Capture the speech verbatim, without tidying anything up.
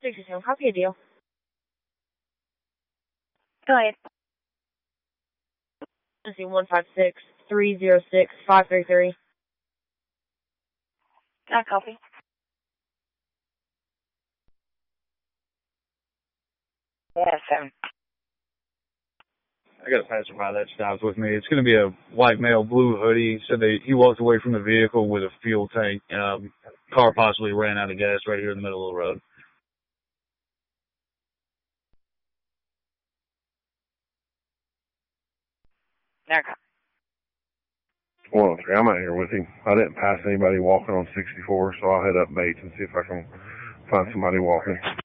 sixty-two, copy a deal. Go ahead. one five six, three zero six, five three three. I copy. Yes, sir. I got a passerby that stops with me. It's going to be a white male, blue hoodie. Said they, he walked away from the vehicle with a fuel tank. Um, car possibly ran out of gas right here in the middle of the road. Okay. Well, I'm out here with him. I didn't pass anybody walking on sixty-four, so I'll head up Bates and see if I can find somebody walking.